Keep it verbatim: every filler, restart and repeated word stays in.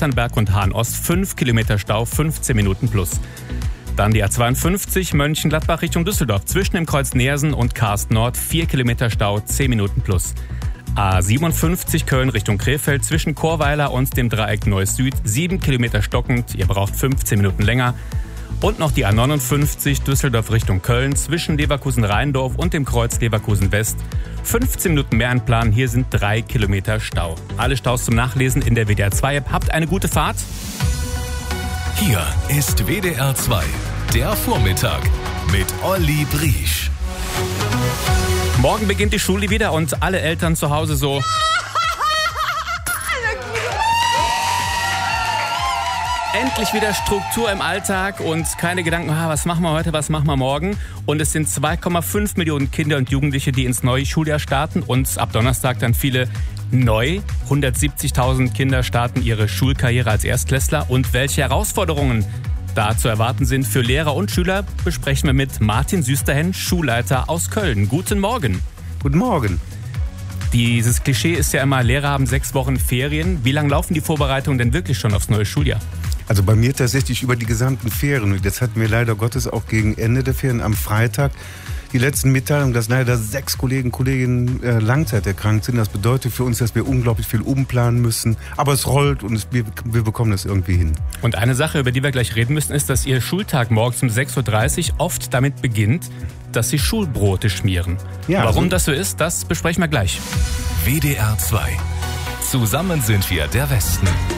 Wachternberg und Hahn-Ost fünf Kilometer Stau, fünfzehn Minuten plus. Dann die A zweiundfünfzig Mönchengladbach Richtung Düsseldorf zwischen dem Kreuz Neersen und Karst Nord vier Kilometer Stau, zehn Minuten plus. A siebenundfünfzig Köln Richtung Krefeld zwischen Chorweiler und dem Dreieck Neuss Süd sieben Kilometer stockend, ihr braucht fünfzehn Minuten länger. Und noch die A neunundfünfzig Düsseldorf Richtung Köln zwischen Leverkusen-Rheindorf und dem Kreuz Leverkusen West. fünfzehn Minuten mehr einplanen, hier sind drei Kilometer Stau. Alle Staus zum Nachlesen in der W D R zwei App. Habt eine gute Fahrt. Hier ist W D R zwei, der Vormittag mit Olli Briesch. Morgen beginnt die Schule wieder und alle Eltern zu Hause so... Endlich wieder Struktur im Alltag und keine Gedanken, ah, was machen wir heute, was machen wir morgen. Und es sind zwei Komma fünf Millionen Kinder und Jugendliche, die ins neue Schuljahr starten und ab Donnerstag dann viele neu. hundertsiebzigtausend Kinder starten ihre Schulkarriere als Erstklässler. Und welche Herausforderungen da zu erwarten sind für Lehrer und Schüler, besprechen wir mit Martin Süsterhen, Schulleiter aus Köln. Guten Morgen. Guten Morgen. Dieses Klischee ist ja immer, Lehrer haben sechs Wochen Ferien. Wie lange laufen die Vorbereitungen denn wirklich schon aufs neue Schuljahr? Also bei mir tatsächlich über die gesamten Ferien. Und jetzt hatten wir leider Gottes auch gegen Ende der Ferien am Freitag die letzten Mitteilungen, dass leider sechs Kollegen und Kolleginnen äh, langzeiterkrankt sind. Das bedeutet für uns, dass wir unglaublich viel umplanen müssen. Aber es rollt und es, wir, wir bekommen das irgendwie hin. Und eine Sache, über die wir gleich reden müssen, ist, dass Ihr Schultag morgens um sechs Uhr dreißig oft damit beginnt, dass Sie Schulbrote schmieren. Ja, Warum also, das so ist, das besprechen wir gleich. W D R zwei. Zusammen sind wir der Westen.